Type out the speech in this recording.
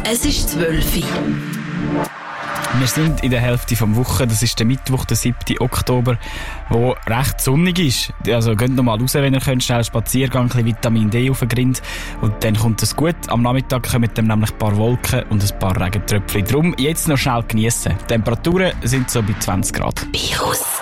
Es ist 12 Uhr. Wir sind in der Hälfte der Woche, das ist der Mittwoch, der 7. Oktober, wo recht sonnig ist. Also geht noch mal raus, wenn ihr könnt, schnell einen Spaziergang, ein bisschen Vitamin D auf den Grind und dann kommt es gut. Am Nachmittag kommen dann nämlich ein paar Wolken und ein paar Regentröpfchen. Darum jetzt noch schnell geniessen. Die Temperaturen sind so bei 20 Grad. Virus.